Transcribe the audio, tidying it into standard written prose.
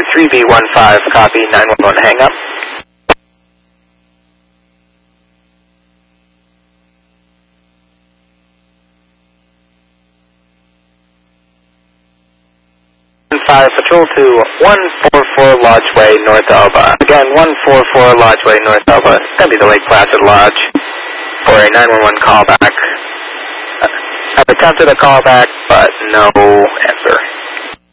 3B15, copy, 911, hang up. Patrol to 144 Lodgeway, North Elba. Again, 144 Lodgeway, North Elba. It's going to be the Lake Placid Lodge for a 911 callback. I've attempted a callback, but no answer.